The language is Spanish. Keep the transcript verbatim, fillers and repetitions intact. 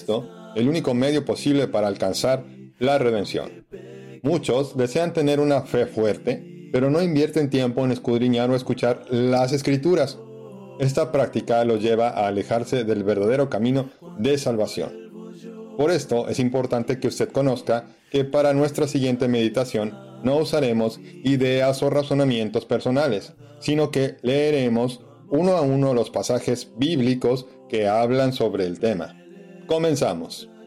el único medio posible para alcanzar la redención. Muchos desean tener una fe fuerte, pero no invierten tiempo en escudriñar o escuchar las Escrituras. Esta práctica los lleva a alejarse del verdadero camino de salvación. Por esto es importante que usted conozca que para nuestra siguiente meditación no usaremos ideas o razonamientos personales, sino que leeremos uno a uno los pasajes bíblicos que hablan sobre el tema. Comenzamos.